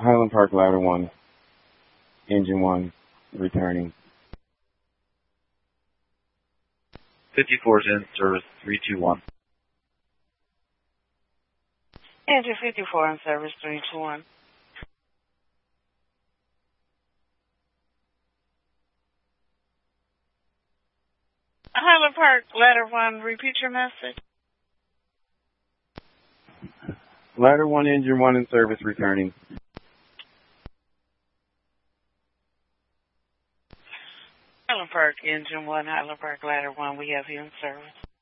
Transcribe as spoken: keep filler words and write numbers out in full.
Highland Park Ladder one, Engine one, returning. fifty-four is in service, three two one. Engine fifty-four in service, three two one. Highland Park Ladder one, repeat your message. Ladder one, Engine one in service, returning. Highland Park Engine one, Highland Park Ladder one, we have you in service.